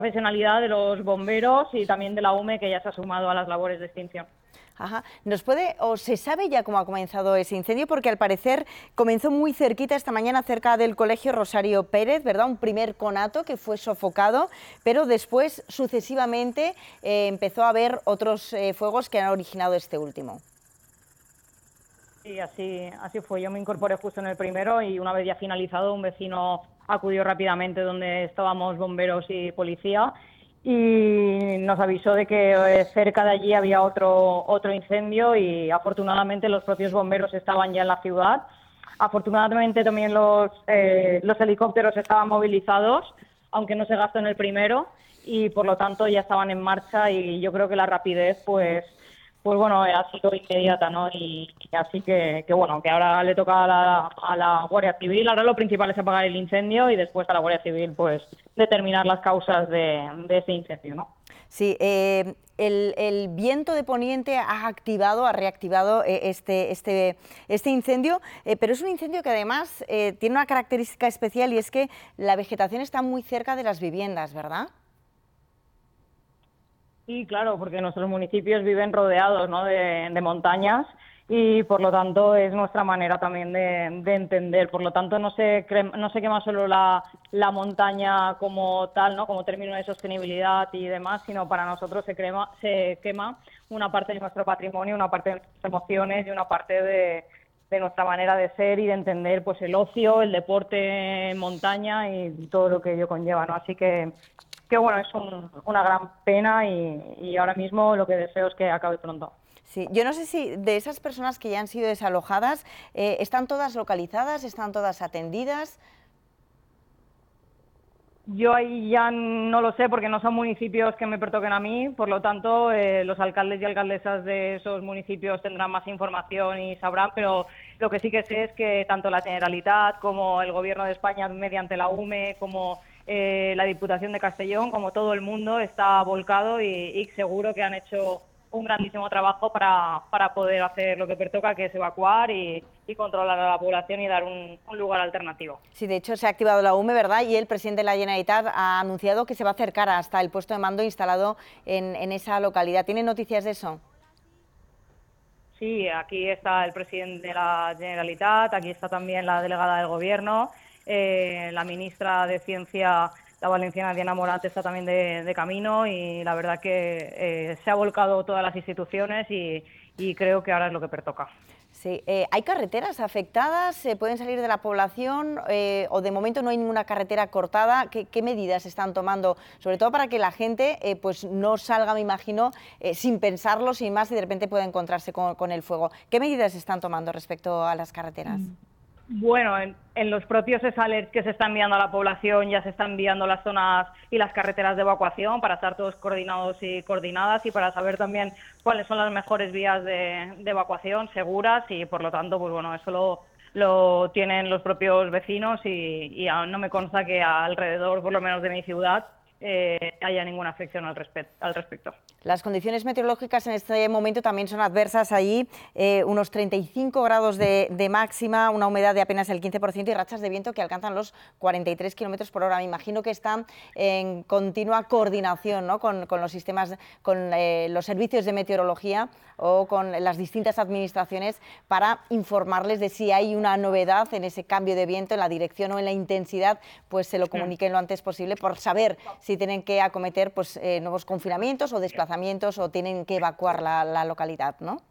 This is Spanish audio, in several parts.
profesionalidad de los bomberos y también de la UME, que ya se ha sumado a las labores de extinción. Ajá. ¿Nos puede o se sabe ya cómo ha comenzado ese incendio? Porque al parecer comenzó muy cerquita esta mañana, cerca del Colegio Rosario Pérez, ¿verdad? Un primer conato que fue sofocado, pero después sucesivamente empezó a haber otros fuegos que han originado este último. Sí, así fue. Yo me incorporé justo en el primero y una vez ya finalizado, un vecino acudió rápidamente donde estábamos bomberos y policía y nos avisó de que cerca de allí había otro incendio y afortunadamente los propios bomberos estaban ya en la ciudad. Afortunadamente también los helicópteros estaban movilizados, aunque no se gastó en el primero, y por lo tanto ya estaban en marcha y yo creo que la rapidez pues bueno, ha sido inmediata, ¿no? Y así que bueno, que ahora le toca a la Guardia Civil. Ahora lo principal es apagar el incendio y después a la Guardia Civil pues determinar las causas de ese incendio, ¿no? Sí, el viento de poniente ha reactivado este incendio, pero es un incendio que además tiene una característica especial y es que la vegetación está muy cerca de las viviendas, ¿verdad? Sí, claro, porque nuestros municipios viven rodeados, ¿no?, de montañas y por lo tanto es nuestra manera también de entender. Por lo tanto no se quema solo la montaña como tal, ¿no?, como término de sostenibilidad y demás, sino para nosotros se quema una parte de nuestro patrimonio, una parte de nuestras emociones y una parte de nuestra manera de ser y de entender pues el ocio, el deporte en montaña y todo lo que ello conlleva, ¿no? Así que bueno, es una gran pena y ahora mismo lo que deseo es que acabe pronto. Sí, yo no sé si de esas personas que ya han sido desalojadas, ¿están todas localizadas, están todas atendidas? Yo ahí ya no lo sé porque no son municipios que me pertoquen a mí, por lo tanto los alcaldes y alcaldesas de esos municipios tendrán más información y sabrán, pero lo que sí que sé es que tanto la Generalitat como el Gobierno de España mediante la UME, como la Diputación de Castellón, como todo el mundo está volcado y seguro que han hecho un grandísimo trabajo para poder hacer lo que pertoca, que es evacuar y controlar a la población y dar un lugar alternativo. Sí, de hecho se ha activado la UME, ¿verdad? Y el presidente de la Generalitat ha anunciado que se va a acercar hasta el puesto de mando instalado en esa localidad. ¿Tiene noticias de eso? Sí, aquí está el presidente de la Generalitat, aquí está también la delegada del Gobierno, la ministra de Ciencia, la valenciana Diana Morant, está también de camino y la verdad que se ha volcado todas las instituciones y creo que ahora es lo que pertoca. Sí, ¿hay carreteras afectadas? ¿Se pueden salir de la población o de momento no hay ninguna carretera cortada? ¿Qué medidas están tomando? Sobre todo para que la gente pues no salga, me imagino, sin pensarlo, sin más, y de repente pueda encontrarse con el fuego. ¿Qué medidas están tomando respecto a las carreteras? Bueno, en los propios alerts que se están enviando a la población ya se están enviando las zonas y las carreteras de evacuación para estar todos coordinados y coordinadas y para saber también cuáles son las mejores vías de evacuación seguras y por lo tanto, pues bueno, eso lo tienen los propios vecinos y no me consta que alrededor, por lo menos de mi ciudad, haya ninguna afección al respecto. Las condiciones meteorológicas en este momento también son adversas allí, unos 35 grados de máxima, una humedad de apenas el 15% y rachas de viento que alcanzan los 43 kilómetros por hora. Me imagino que están en continua coordinación, ¿no?, con los sistemas, con los servicios de meteorología o con las distintas administraciones para informarles de si hay una novedad en ese cambio de viento, en la dirección o en la intensidad, pues se lo comuniquen lo antes posible por saber si tienen que acometer pues, nuevos confinamientos o desplazamientos o tienen que evacuar la localidad, ¿no?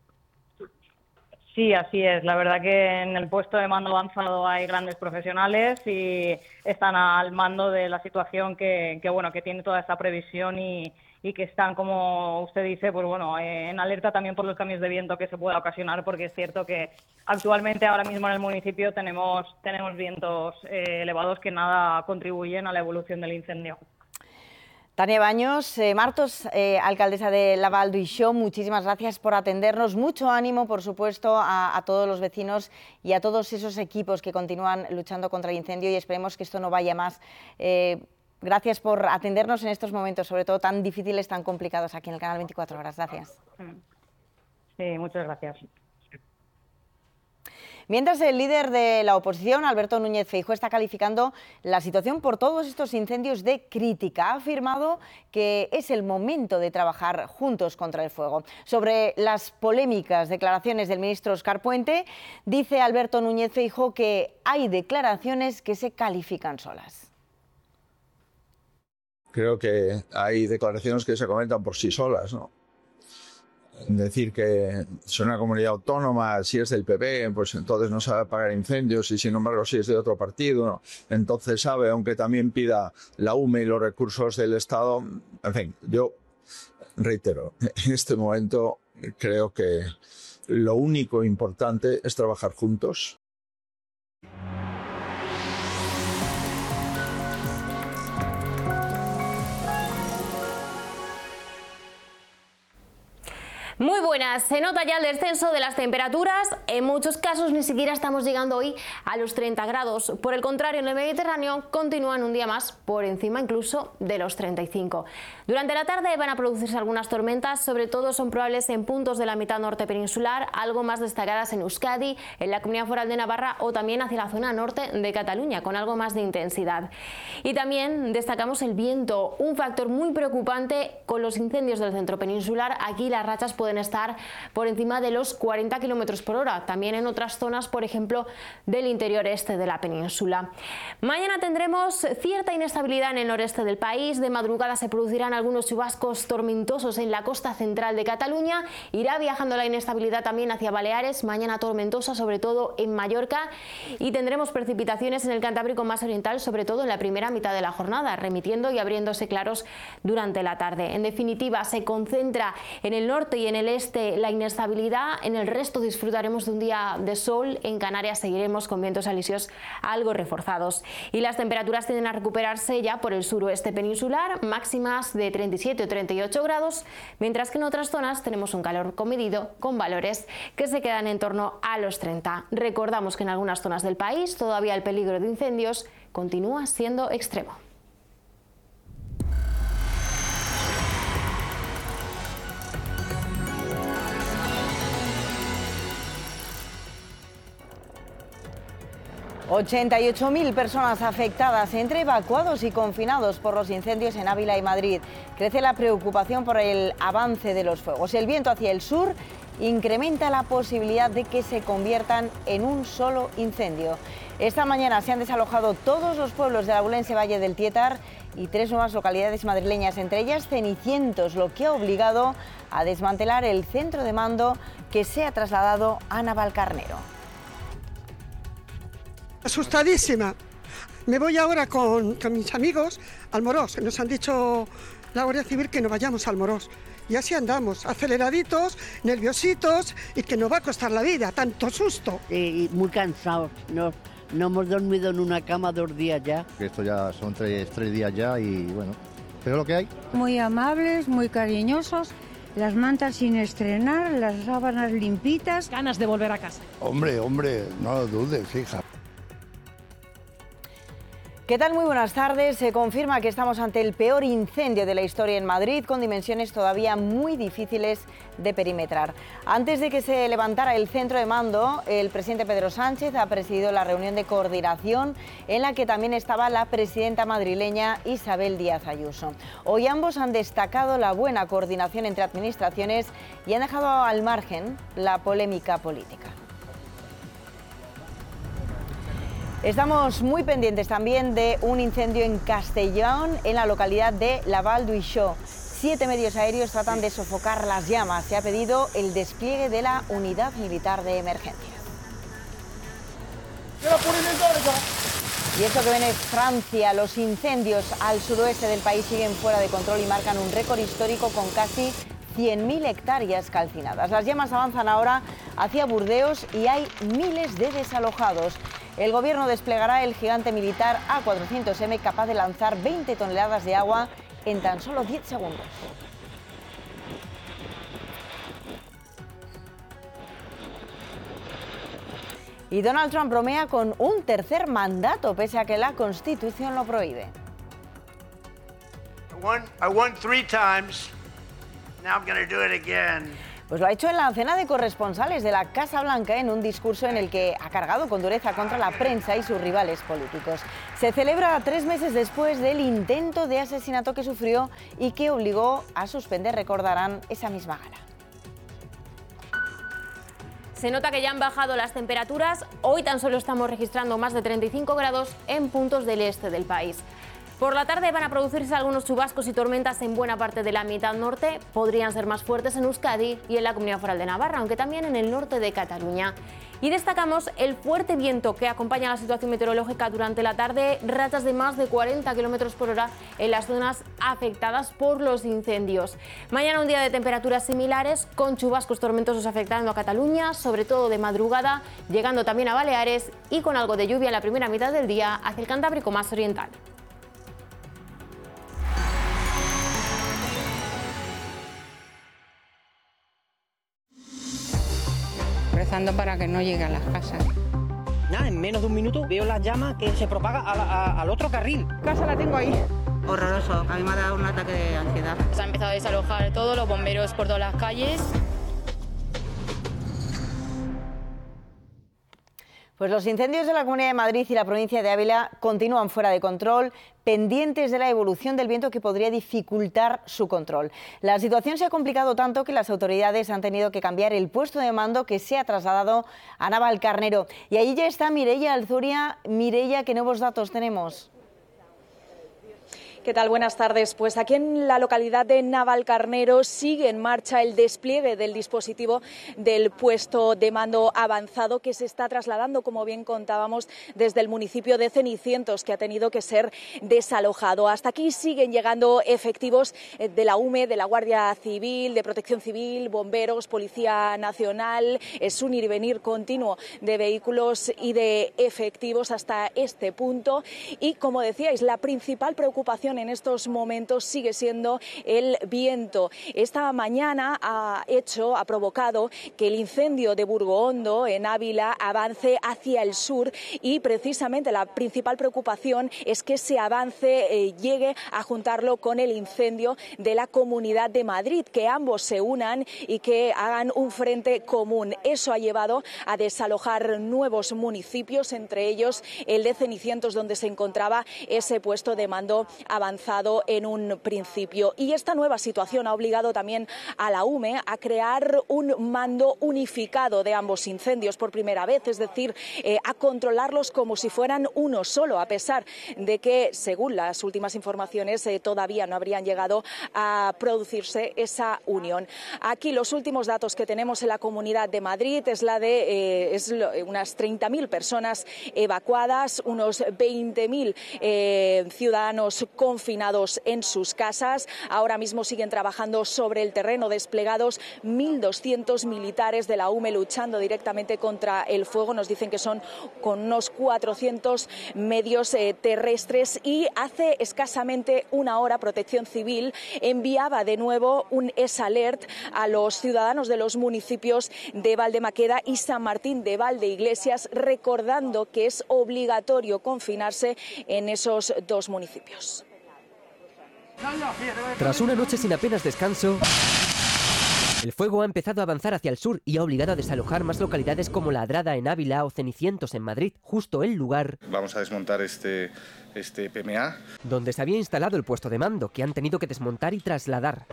Sí, así es. La verdad que en el puesto de mando avanzado hay grandes profesionales y están al mando de la situación que tiene toda esta previsión y que están, como usted dice, pues bueno, en alerta también por los cambios de viento que se pueda ocasionar, porque es cierto que actualmente ahora mismo en el municipio tenemos vientos elevados que nada contribuyen a la evolución del incendio. Tania Baños, Martos, alcaldesa de la Vall d'Uixó, muchísimas gracias por atendernos. Mucho ánimo, por supuesto, a todos los vecinos y a todos esos equipos que continúan luchando contra el incendio y esperemos que esto no vaya más. Gracias por atendernos en estos momentos, sobre todo tan difíciles, tan complicados aquí en el canal 24 Horas. Gracias. Sí, muchas gracias. Mientras el líder de la oposición, Alberto Núñez Feijóo, está calificando la situación por todos estos incendios de crítica. Ha afirmado que es el momento de trabajar juntos contra el fuego. Sobre las polémicas declaraciones del ministro Óscar Puente, dice Alberto Núñez Feijóo que hay declaraciones que se califican solas. Creo que hay declaraciones que se comentan por sí solas, ¿no? Decir que es una comunidad autónoma, si es del PP, pues entonces no sabe apagar incendios, y sin embargo si es de otro partido, ¿no? Entonces sabe, aunque también pida la UME y los recursos del Estado. En fin, yo reitero, en este momento creo que lo único importante es trabajar juntos. Muy buenas, se nota ya el descenso de las temperaturas, en muchos casos ni siquiera estamos llegando hoy a los 30 grados, por el contrario en el Mediterráneo continúan un día más por encima incluso de los 35. Durante la tarde van a producirse algunas tormentas, sobre todo son probables en puntos de la mitad norte peninsular, algo más destacadas en Euskadi, en la Comunidad Foral de Navarra o también hacia la zona norte de Cataluña, con algo más de intensidad. Y también destacamos el viento, un factor muy preocupante con los incendios del centro peninsular. Aquí las rachas pueden estar por encima de los 40 km por hora, también en otras zonas, por ejemplo, del interior este de la península. Mañana tendremos cierta inestabilidad en el noreste del país, de madrugada se producirán algunos chubascos tormentosos en la costa central de Cataluña, irá viajando la inestabilidad también hacia Baleares, mañana tormentosa sobre todo en Mallorca, y tendremos precipitaciones en el Cantábrico más oriental, sobre todo en la primera mitad de la jornada, remitiendo y abriéndose claros durante la tarde. En definitiva, se concentra en el norte y en el este la inestabilidad, en el resto disfrutaremos de un día de sol, en Canarias seguiremos con vientos alisios algo reforzados y las temperaturas tienden a recuperarse ya por el suroeste peninsular, máximas de 37 o 38 grados, mientras que en otras zonas tenemos un calor comedido con valores que se quedan en torno a los 30. Recordamos que en algunas zonas del país todavía el peligro de incendios continúa siendo extremo. ...88.000 personas afectadas, entre evacuados y confinados por los incendios en Ávila y Madrid. Crece la preocupación por el avance de los fuegos. El viento hacia el sur incrementa la posibilidad de que se conviertan en un solo incendio. Esta mañana se han desalojado todos los pueblos del abulense Valle del Tietar y 3 nuevas localidades madrileñas, entre ellas Cenicientos, lo que ha obligado a desmantelar el centro de mando que se ha trasladado a Navalcarnero. Asustadísima. Me voy ahora con mis amigos al Morós. Nos han dicho la Guardia Civil que no vayamos al Morós. Y así andamos, aceleraditos, nerviositos y que nos va a costar la vida, tanto susto. Y muy cansados. No hemos dormido en una cama 2 días ya. Esto ya son 3 días ya y bueno, pero lo que hay. Muy amables, muy cariñosos. Las mantas sin estrenar, las sábanas limpitas. Ganas de volver a casa. Hombre, no lo dudes, hija. ¿Qué tal? Muy buenas tardes. Se confirma que estamos ante el peor incendio de la historia en Madrid, con dimensiones todavía muy difíciles de perimetrar. Antes de que se levantara el centro de mando, el presidente Pedro Sánchez ha presidido la reunión de coordinación en la que también estaba la presidenta madrileña Isabel Díaz Ayuso. Hoy ambos han destacado la buena coordinación entre administraciones y han dejado al margen la polémica política. Estamos muy pendientes también de un incendio en Castellón, en la localidad de Laval d'Uixó. 7 medios aéreos tratan de sofocar las llamas. Se ha pedido el despliegue de la unidad militar de emergencia. Y esto que ven es Francia. Los incendios al suroeste del país siguen fuera de control y marcan un récord histórico con casi 100.000 hectáreas calcinadas. Las llamas avanzan ahora hacia Burdeos y hay miles de desalojados. El gobierno desplegará el gigante militar A400M, capaz de lanzar 20 toneladas de agua en tan solo 10 segundos. Y Donald Trump bromea con un tercer mandato, pese a que la Constitución lo prohíbe. I won 3 times. Now I'm going to do it again. Pues lo ha hecho en la cena de corresponsales de la Casa Blanca, en un discurso en el que ha cargado con dureza contra la prensa y sus rivales políticos. Se celebra 3 meses después del intento de asesinato que sufrió y que obligó a suspender, recordarán, esa misma gala. Se nota que ya han bajado las temperaturas. Hoy tan solo estamos registrando más de 35 grados en puntos del este del país. Por la tarde van a producirse algunos chubascos y tormentas en buena parte de la mitad norte. Podrían ser más fuertes en Euskadi y en la Comunidad Foral de Navarra, aunque también en el norte de Cataluña. Y destacamos el fuerte viento que acompaña la situación meteorológica durante la tarde, rachas de más de 40 km por hora en las zonas afectadas por los incendios. Mañana un día de temperaturas similares, con chubascos tormentosos afectando a Cataluña, sobre todo de madrugada, llegando también a Baleares y con algo de lluvia en la primera mitad del día hacia el Cantábrico más oriental. Rezando para que no llegue a las casas. Nada, en menos de un minuto veo la llama que se propaga al otro carril. Casa la tengo ahí. Horroroso, a mí me ha dado un ataque de ansiedad. Se ha empezado a desalojar todo, los bomberos por todas las calles. Pues los incendios de la Comunidad de Madrid y la provincia de Ávila continúan fuera de control, pendientes de la evolución del viento que podría dificultar su control. La situación se ha complicado tanto que las autoridades han tenido que cambiar el puesto de mando que se ha trasladado a Navalcarnero. Y allí ya está Mireia Alzuria. Mireia, ¿qué nuevos datos tenemos? ¿Qué tal? Buenas tardes. Pues aquí en la localidad de Navalcarnero sigue en marcha el despliegue del dispositivo del puesto de mando avanzado que se está trasladando, como bien contábamos, desde el municipio de Cenicientos, que ha tenido que ser desalojado. Hasta aquí siguen llegando efectivos de la UME, de la Guardia Civil, de Protección Civil, bomberos, Policía Nacional. Es un ir y venir continuo de vehículos y de efectivos hasta este punto. Y, como decíais, la principal preocupación en estos momentos sigue siendo el viento. Esta mañana ha provocado que el incendio de Burgohondo, en Ávila, avance hacia el sur y precisamente la principal preocupación es que ese avance llegue a juntarlo con el incendio de la Comunidad de Madrid, que ambos se unan y que hagan un frente común. Eso ha llevado a desalojar nuevos municipios, entre ellos el de Cenicientos, donde se encontraba ese puesto de mando avanzado en un principio. Y esta nueva situación ha obligado también a la UME a crear un mando unificado de ambos incendios por primera vez, es decir, a controlarlos como si fueran uno solo, a pesar de que, según las últimas informaciones, todavía no habrían llegado a producirse esa unión. Aquí los últimos datos que tenemos en la Comunidad de Madrid es la de unas 30.000 personas evacuadas, unos 20.000 ciudadanos confinados en sus casas. Ahora mismo siguen trabajando sobre el terreno, desplegados 1.200 militares de la UME luchando directamente contra el fuego. Nos dicen que son con unos 400 medios terrestres, y hace escasamente una hora Protección Civil enviaba de nuevo un SAlert a los ciudadanos de los municipios de Valdemaqueda y San Martín de Valdeiglesias, recordando que es obligatorio confinarse en esos dos municipios. Tras una noche sin apenas descanso, el fuego ha empezado a avanzar hacia el sur y ha obligado a desalojar más localidades como La Adrada en Ávila o Cenicientos en Madrid, justo el lugar. Vamos a desmontar este PMA, donde se había instalado el puesto de mando, que han tenido que desmontar y trasladar.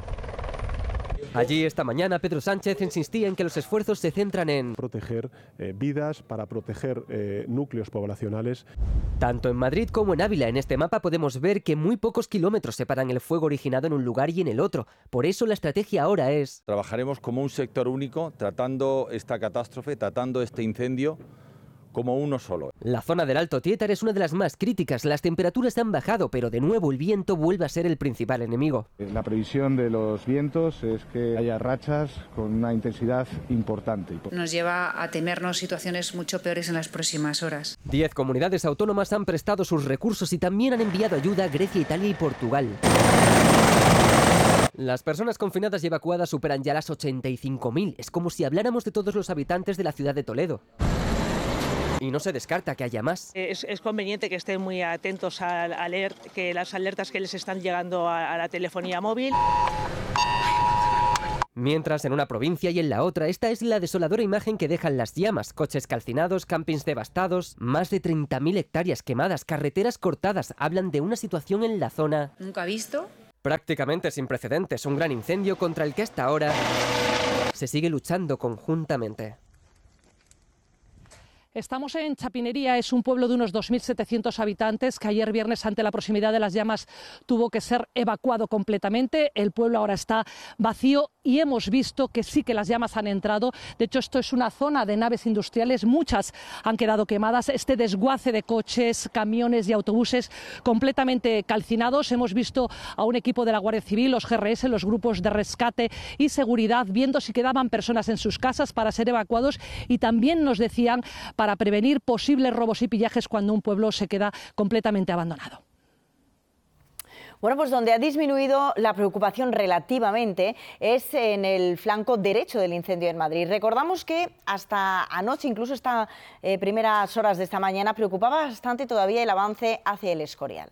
Allí esta mañana Pedro Sánchez insistía en que los esfuerzos se centran en proteger vidas, para proteger núcleos poblacionales. Tanto en Madrid como en Ávila, en este mapa podemos ver que muy pocos kilómetros separan el fuego originado en un lugar y en el otro. Por eso la estrategia ahora es: trabajaremos como un sector único, tratando esta catástrofe, tratando este incendio como uno solo. La zona del Alto Tietar es una de las más críticas. Las temperaturas han bajado, pero de nuevo el viento vuelve a ser el principal enemigo. La previsión de los vientos es que haya rachas con una intensidad importante. Nos lleva a temernos situaciones mucho peores en las próximas horas. 10 comunidades autónomas han prestado sus recursos y también han enviado ayuda a Grecia, Italia y Portugal. Las personas confinadas y evacuadas superan ya las 85.000. Es como si habláramos de todos los habitantes de la ciudad de Toledo. Y no se descarta que haya más. Es conveniente que estén muy atentos a las alertas que les están llegando a la telefonía móvil. Mientras en una provincia y en la otra, esta es la desoladora imagen que dejan las llamas, coches calcinados, campings devastados, más de 30.000 hectáreas quemadas, carreteras cortadas. Hablan de una situación en la zona ¿Nunca visto? prácticamente sin precedentes, un gran incendio contra el que hasta ahora se sigue luchando conjuntamente. Estamos en Chapinería, es un pueblo de unos 2.700 habitantes que ayer viernes, ante la proximidad de las llamas, tuvo que ser evacuado completamente. El pueblo ahora está vacío y hemos visto que sí que las llamas han entrado. De hecho, esto es una zona de naves industriales, muchas han quedado quemadas. Este desguace de coches, camiones y autobuses completamente calcinados. Hemos visto a un equipo de la Guardia Civil, los GRS, los grupos de rescate y seguridad, viendo si quedaban personas en sus casas para ser evacuados, y también nos decían para prevenir posibles robos y pillajes cuando un pueblo se queda completamente abandonado. Bueno, pues donde ha disminuido la preocupación relativamente es en el flanco derecho del incendio en Madrid. Recordamos que hasta anoche, incluso estas primeras horas de esta mañana, preocupaba bastante todavía el avance hacia el Escorial.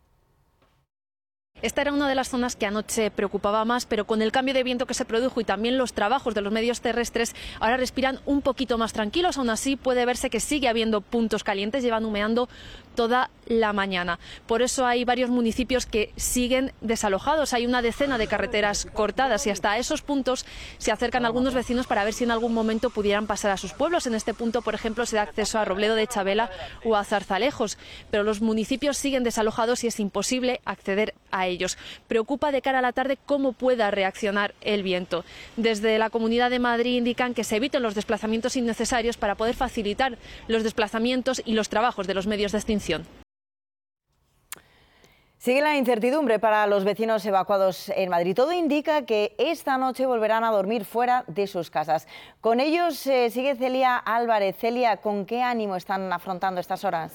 Esta era una de las zonas que anoche preocupaba más, pero con el cambio de viento que se produjo y también los trabajos de los medios terrestres, ahora respiran un poquito más tranquilos. Aún así puede verse que sigue habiendo puntos calientes, llevan humeando toda la mañana. Por eso hay varios municipios que siguen desalojados. Hay una decena de carreteras cortadas y hasta esos puntos se acercan algunos vecinos para ver si en algún momento pudieran pasar a sus pueblos. En este punto, por ejemplo, se da acceso a Robledo de Chabela o a Zarzalejos, pero los municipios siguen desalojados y es imposible acceder a ellos. Preocupa de cara a la tarde cómo pueda reaccionar el viento. Desde la Comunidad de Madrid indican que se eviten los desplazamientos innecesarios para poder facilitar los desplazamientos y los trabajos de los medios de extinción. Sigue la incertidumbre para los vecinos evacuados en Madrid. Todo indica que esta noche volverán a dormir fuera de sus casas. Con ellos sigue Celia Álvarez. Celia, ¿con qué ánimo están afrontando estas horas?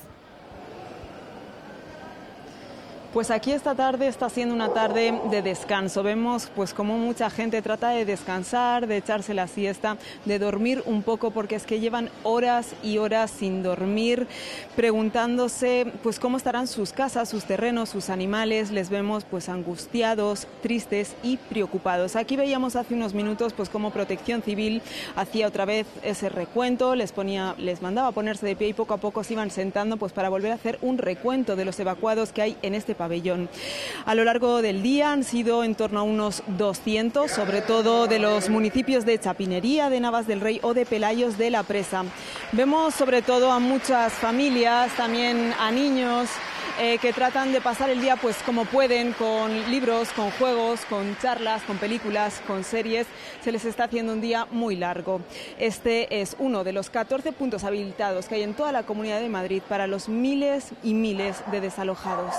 Pues aquí esta tarde está siendo una tarde de descanso. Vemos pues cómo mucha gente trata de descansar, de echarse la siesta, de dormir un poco, porque es que llevan horas y horas sin dormir, preguntándose pues cómo estarán sus casas, sus terrenos, sus animales. Les vemos pues angustiados, tristes y preocupados. Aquí veíamos hace unos minutos pues cómo Protección Civil hacía otra vez ese recuento, les mandaba ponerse de pie y poco a poco se iban sentando pues para volver a hacer un recuento de los evacuados que hay en este pabellón. A lo largo del día han sido en torno a unos 200, sobre todo de los municipios de Chapinería, de Navas del Rey o de Pelayos de la Presa. Vemos sobre todo a muchas familias, también a niños que tratan de pasar el día pues como pueden, con libros, con juegos, con charlas, con películas, con series. Se les está haciendo un día muy largo. Este es uno de los 14 puntos habilitados que hay en toda la Comunidad de Madrid para los miles y miles de desalojados.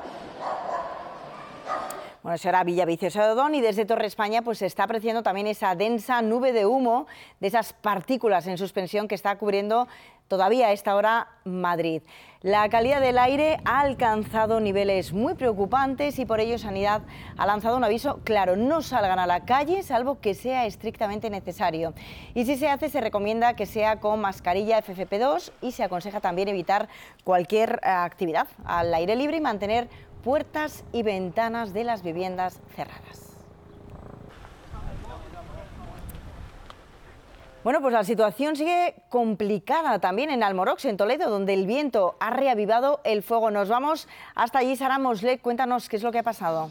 Bueno, eso era Villaviciosa de Odón, y desde Torre España pues se está apreciando también esa densa nube de humo, de esas partículas en suspensión que está cubriendo todavía a esta hora Madrid. La calidad del aire ha alcanzado niveles muy preocupantes y por ello Sanidad ha lanzado un aviso claro: no salgan a la calle salvo que sea estrictamente necesario. Y si se hace, se recomienda que sea con mascarilla FFP2 y se aconseja también evitar cualquier actividad al aire libre y mantener puertas y ventanas de las viviendas cerradas. Bueno, pues la situación sigue complicada también en Almorox, en Toledo, donde el viento ha reavivado el fuego. Nos vamos hasta allí. Sara Moslek, cuéntanos qué es lo que ha pasado.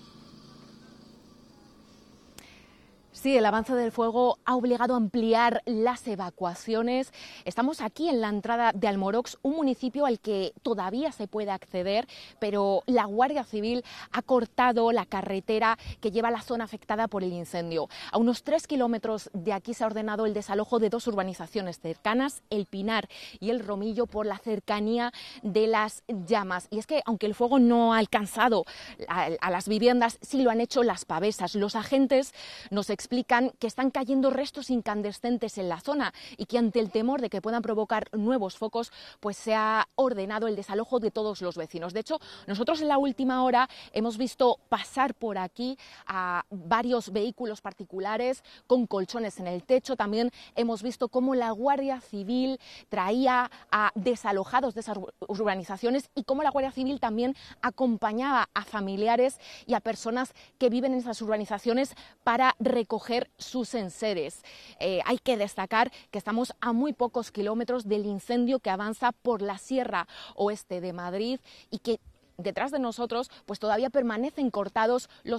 Sí, el avance del fuego ha obligado a ampliar las evacuaciones. Estamos aquí en la entrada de Almorox, un municipio al que todavía se puede acceder, pero la Guardia Civil ha cortado la carretera que lleva a la zona afectada por el incendio. A unos 3 kilómetros de aquí se ha ordenado el desalojo de 2 urbanizaciones cercanas, El Pinar y El Romillo, por la cercanía de las llamas. Y es que, aunque el fuego no ha alcanzado a las viviendas, sí lo han hecho las pavesas. Los agentes nos explican que están cayendo restos incandescentes en la zona y que ante el temor de que puedan provocar nuevos focos, pues se ha ordenado el desalojo de todos los vecinos. De hecho, nosotros en la última hora hemos visto pasar por aquí a varios vehículos particulares con colchones en el techo. También hemos visto cómo la Guardia Civil traía a desalojados de esas urbanizaciones y cómo la Guardia Civil también acompañaba a familiares y a personas que viven en esas urbanizaciones para recoger recoger sus enseres. Hay que destacar que estamos a muy pocos kilómetros del incendio que avanza por la Sierra Oeste de Madrid y que detrás de nosotros pues todavía permanecen cortados los